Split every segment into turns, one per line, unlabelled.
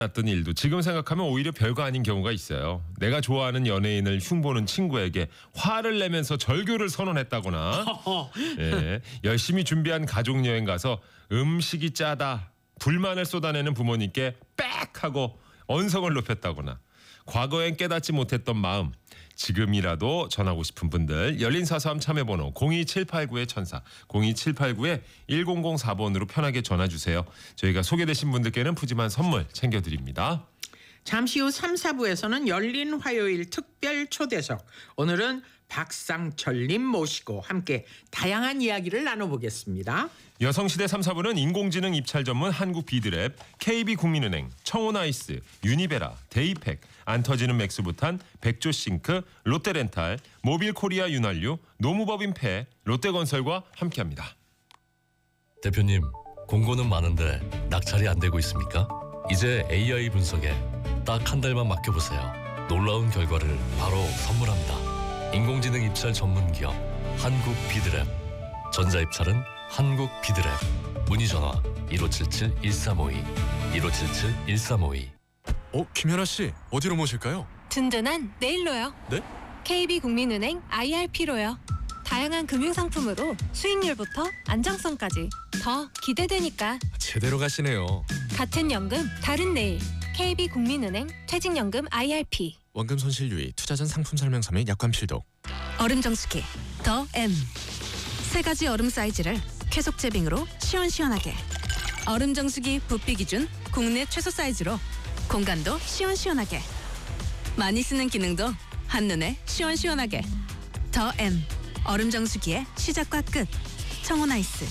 났던 일도 지금 생각하면 오히려 별거 아닌 경우가 있어요. 내가 좋아하는 연예인을 흉보는 친구에게 화를 내면서 절교를 선언했다거나 예, 열심히 준비한 가족여행 가서 음식이 짜다 불만을 쏟아내는 부모님께 빽 하고 언성을 높였다거나 과거엔 깨닫지 못했던 마음 지금이라도 전하고 싶은 분들 열린사서함 참여번호 02789-1004 02789-1004번으로 편하게 전화주세요. 저희가 소개되신 분들께는 푸짐한 선물 챙겨드립니다.
잠시 후 3, 4부에서는 열린 화요일 특별 초대석. 오늘은 박상철님 모시고 함께 다양한 이야기를 나눠보겠습니다.
여성시대 3, 4부는 인공지능 입찰 전문 한국 비드랩, KB국민은행, 청호나이스, 유니베라, 데이팩, 안 터지는 맥스부탄, 백조싱크, 롯데렌탈, 모빌코리아 윤활유, 노무법인폐, 롯데건설과 함께합니다.
대표님, 공고는 많은데 낙찰이 안 되고 있습니까? 이제 AI 분석에 딱 한 달만 맡겨보세요. 놀라운 결과를 바로 선물합니다. 인공지능 입찰 전문기업 한국 비드랩. 전자입찰은 한국 비드랩. 문의전화 1577-1352 1577-1352.
김연아 씨, 어디로 모실까요?
든든한 내일로요.
네?
KB국민은행 IRP로요. 다양한 금융상품으로 수익률부터 안정성까지 더 기대되니까.
제대로 가시네요.
같은 연금 다른 내일. KB국민은행 퇴직연금 IRP.
원금 손실 유의, 투자 전 상품 설명서 및 약관 필독.
얼음 정수기 더 M. 세 가지 얼음 사이즈를 쾌속 제빙으로 시원시원하게. 얼음 정수기 부피 기준 국내 최소 사이즈로 공간도 시원시원하게. 많이 쓰는 기능도 한눈에 시원시원하게. 더 M. 얼음 정수기의 시작과 끝. 청호나이스.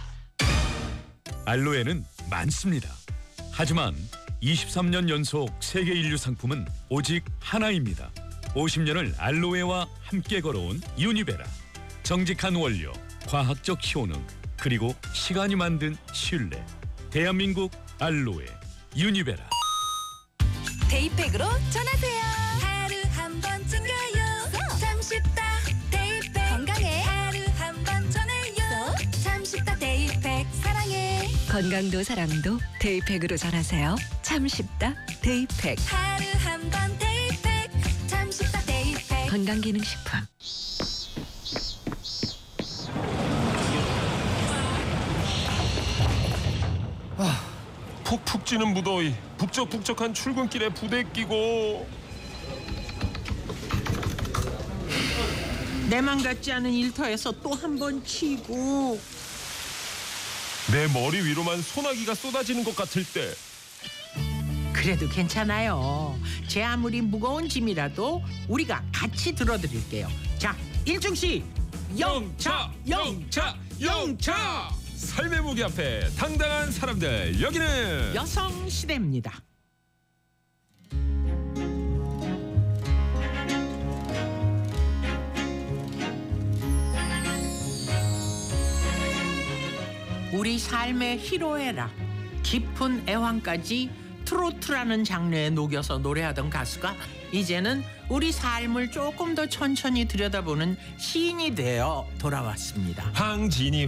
알로에는 많습니다. 하지만 23년 연속 세계 인류 상품은 오직 하나입니다. 50년을 알로에와 함께 걸어온 유니베라. 정직한 원료, 과학적 효능, 그리고 시간이 만든 신뢰. 대한민국 알로에 유니베라.
데이팩으로 전하세요. 하루 한 번쯤 가요. 참 쉽다. 데이팩. 건강해. 하루 한 번 전해요. 참 쉽다. 데이팩. 사랑해. 건강도 사랑도 데이팩으로 전하세요. 참 쉽다. 데이팩. 하루 한 번 데이팩. 참 쉽다. 데이팩. 건강기능식품.
푹푹 찌는 무더위, 북적북적한 출근길에 부대 끼고
내 맘 같지 않은 일터에서 또 한 번 치고
내 머리 위로만 소나기가 쏟아지는 것 같을 때
그래도 괜찮아요. 제 아무리 무거운 짐이라도 우리가 같이 들어드릴게요. 자, 일중씨 영차 영차 영차.
삶의 무기 앞에 당당한 사람들, 여기는
여성시대입니다. 우리 삶의 희로애락, 깊은 애환까지 트로트라는 장르에 녹여서 노래하던 가수가 이제는 우리 삶을 조금 더 천천히 들여다보는 시인이 되어 돌아왔습니다.
황진이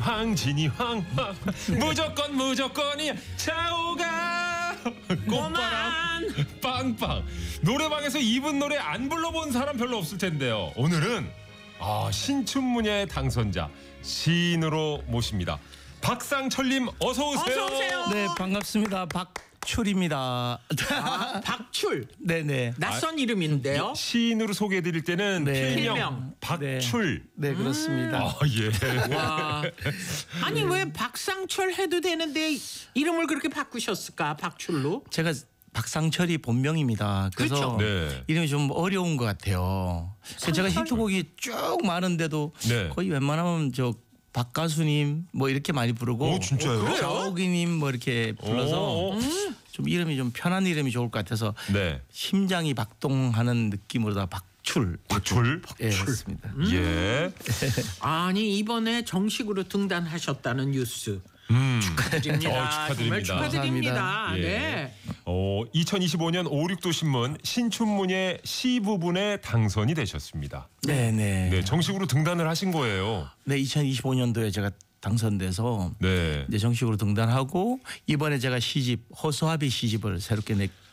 무조건이야 차오가 꽃바람 빵빵. 노래방에서 이분 노래 안 불러본 사람 별로 없을 텐데요. 오늘은 신춘문예 당선자 시인으로 모십니다. 박상철님 어서 오세요.
어서 오세요.
네, 반갑습니다. 박출입니다.
박출.
네네.
낯선 이름인데요.
시인으로 소개해드릴 때는
네.
필명.
박출.
네, 그렇습니다.
예.
와. 아니 왜 박상철 해도 되는데 이름을 그렇게 바꾸셨을까? 박출로?
제가 박상철이 본명입니다. 그래서
그렇죠.
네.
이름이 좀 어려운 것 같아요. 그래서 제가 히트곡이 쭉 많은데도
네.
거의 웬만하면 저 박가수님 뭐 이렇게 많이 부르고
오, 진짜요?
자옥이님 뭐 이렇게 불러서 좀 이름이 좀 편한 이름이 좋을 것 같아서
네.
심장이 박동하는 느낌으로다 박출.
박출?
예, 그렇습니다.
예.
아니 이번에 정식으로 등단하셨다는 뉴스. 축하드립니다.
축하드립니다.
정말 축하드립니다.
감사합니다.
예.
네.
2025년 569도 신문 신춘문예 시 부분에 당선이 되셨습니다.
네네.
네, 정식으로 등단을 하신 거예요.
네, 2025년도에 제가 당선돼서
네.
이제 정식으로 등단하고 이번에 제가 시집 허수아비 시집을 새롭게